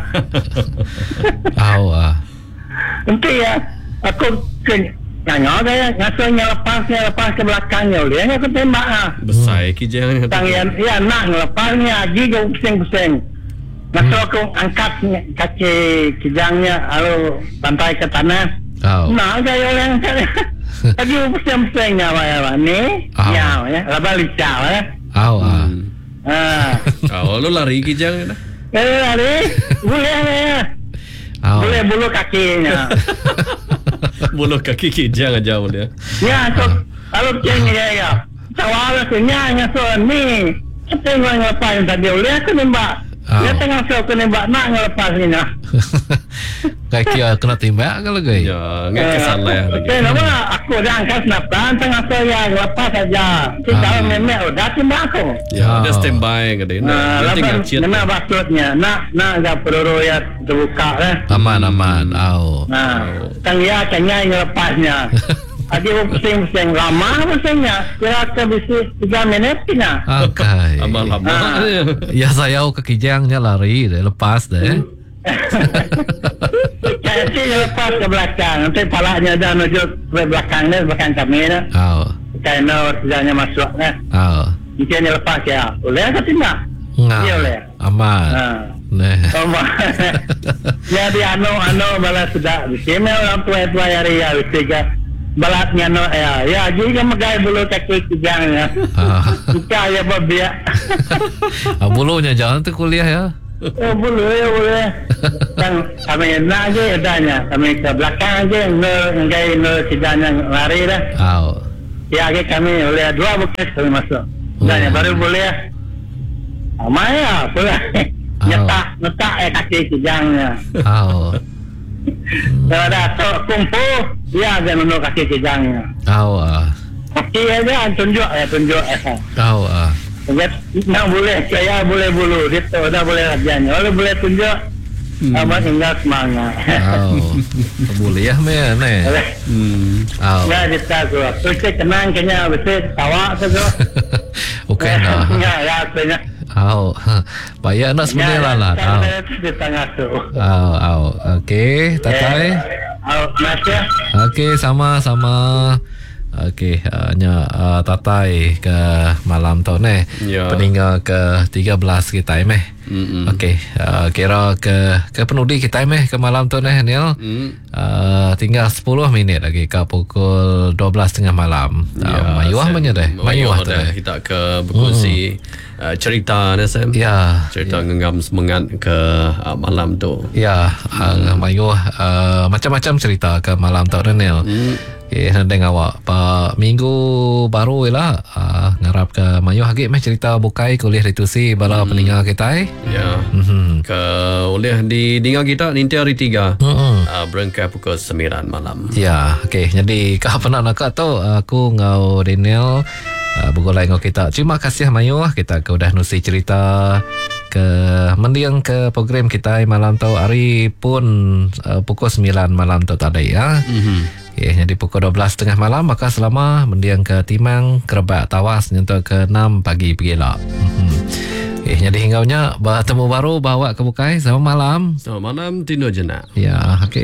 Speaker 2: Au ah.
Speaker 5: Nanti ya aku ke nyanyo dia ngasuhnya lepasnya lepas ke belakangnya dia aku tembak ah.
Speaker 3: Besar kijang ni.
Speaker 5: Tang ya ya nak lepasnya lagi ke pusing-pusing. Ngasuh aku angkat kaki kijangnya lalu pantai ke tanah.
Speaker 2: Au.
Speaker 5: Nah, saya yang lagi pusing-pusingnya apa ni?
Speaker 2: Ah.
Speaker 5: Ya, ya, laba licau ya.
Speaker 2: Au ah.
Speaker 5: Ah,
Speaker 3: Oh, lu lari kijang ni dah.
Speaker 5: eh lari, boleh ya.
Speaker 2: Au.
Speaker 5: Boleh bulu kakinya.
Speaker 3: Bulu kaki kijang aja boleh.
Speaker 5: Ya, tu kalau ceng ya ya. Tawala senyanya so ni. Kita ngapa yang tadi boleh aku nembak.
Speaker 2: Ah.
Speaker 5: Dia tengah so aku nembak nak ngelepasnya.
Speaker 2: Kaki kena timbak kalau gay.
Speaker 3: Ya, nggak kesalah ya.
Speaker 5: Okey, nama aku dah angkat senapan tengah so ya lepas saja. Kita
Speaker 2: Ah.
Speaker 5: memek udah timbak aku.
Speaker 3: Ya,
Speaker 2: Ah.
Speaker 3: dia standby ke dia.
Speaker 5: Nah,
Speaker 3: Nah, dia
Speaker 5: lapan
Speaker 3: ngacit.
Speaker 5: nama maksudnya nak nak ada peluru ya terbuka lah.
Speaker 2: Aman aman. Au.
Speaker 5: Nah, tang ya tanya lepasnya. Adi pusing-pusing lama pusingnya. Kira ke bisi tiga minit kena.
Speaker 2: Okay.
Speaker 3: Abang lama.
Speaker 5: Ah.
Speaker 2: Ya saya ke kijangnya lari deh lepas deh.
Speaker 5: Jadi lepas ke belakang. Nanti palanya dah menuju ke belakang ni, belakang kami ni.
Speaker 2: Au.
Speaker 5: Kerana sejarahnya masuk ni.
Speaker 2: Au.
Speaker 5: Mungkin lepas ya. Boleh ke tidak?
Speaker 2: Ngah.
Speaker 5: Dia boleh.
Speaker 2: Aman.
Speaker 5: Ha.
Speaker 2: Nah.
Speaker 5: Jadi anu anu balas sudah. Kami orang tua-tua hari ya tiga balasnya no ya ya jadi magai bulu kaki kijangnya. Kita ya babia.
Speaker 2: Ah, bulunya jangan tu kuliah ya.
Speaker 5: Oh boleh boleh. Dan kami nak je adanya. Kami ke belakang je ngai no sidanya lari dah.
Speaker 2: Oh.
Speaker 5: Ya kami oleh dua bukan kami masuk. Dan baru boleh. Amaya pula. Nyetak nyetak eh kaki kijangnya.
Speaker 2: Oh.
Speaker 5: Kalau dah tok kumpul, dia akan menurut kaki kijangnya.
Speaker 2: Oh. Ah.
Speaker 5: Kaki aja tunjuk ya tunjuk eh.
Speaker 2: Oh. Ah.
Speaker 5: Nak boleh saya boleh bulu, dia tu dah boleh kerjanya. Kalau boleh tunjuk, apa tinggal semangat.
Speaker 2: Oh. Boleh ya me ne.
Speaker 3: Hmm.
Speaker 2: Oh.
Speaker 5: Ya kita tu, tu kenang kena betul tawa tu.
Speaker 2: Okey nah.
Speaker 5: Ya ya sebenarnya.
Speaker 2: Oh. Bayar nak sebenarnya lah lah. Oh.
Speaker 5: Di tengah tu.
Speaker 2: Oh. Oh. Okey, tatai.
Speaker 5: Oh, masih.
Speaker 2: Okey, sama-sama. Okey, hanya uh, tatai ke malam tu ni.
Speaker 3: Ya.
Speaker 2: Peninggal ke tiga belas kita meh.
Speaker 3: Mm-mm.
Speaker 2: Okey, uh, kira ke ke penudi kita meh ke malam tu ni Neil.
Speaker 3: Mm.
Speaker 2: Uh, tinggal sepuluh minit lagi ke pukul dua belas tengah malam.
Speaker 3: Ya,
Speaker 2: Uh, mayuah
Speaker 3: Sam.
Speaker 2: mana deh?
Speaker 3: Mayuah
Speaker 2: tu
Speaker 3: dah.
Speaker 2: deh.
Speaker 3: Kita ke berkongsi uh, cerita ni Sam.
Speaker 2: Ya.
Speaker 3: Cerita genggam semangat ke uh, malam tu.
Speaker 2: Ya, uh, mayuah uh, macam-macam cerita ke malam tu Neil.
Speaker 3: Hmm.
Speaker 2: Okay, hendak awak pa minggu baru lah uh, ngarap ke mayuh lagi meh cerita bukai kuliah ritusi bala hmm. peninggal kita eh.
Speaker 3: Ya.
Speaker 2: Mhm.
Speaker 3: Ke oleh di dengar kita nanti hari tiga.
Speaker 2: Hmm.
Speaker 3: Uh, berangkat pukul sembilan malam.
Speaker 2: Ya, okey. Jadi kau pernah nak tu aku ngau Daniel uh, bergolai ngau kita. Terima kasih mayuh kita ke udah nusi cerita ke mendiang ke program kita malam tu hari pun uh, pukul sembilan malam tu tadi ya.
Speaker 3: Mhm.
Speaker 2: Okay, jadi pukul dua belas tengah malam maka selama mendiang ke Timang Kerebak Tawas nyentuh ke enam pagi pergilah. Mm-hmm. Okay, jadi hinggaunya bertemu baru bawa ke bukai selamat malam.
Speaker 3: Selamat malam Tino Jenak.
Speaker 2: Ya, okey.